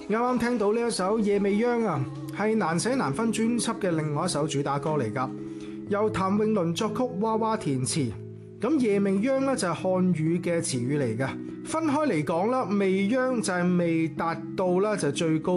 啱啱聽到呢一首《夜未央》啊，係難捨難分專輯嘅另外一首主打歌嚟㗎，由譚詠麟作曲，娃娃填詞。咁夜未央咧就係漢語嘅詞語嚟嘅，分開嚟講啦，未央就係未達到啦就最高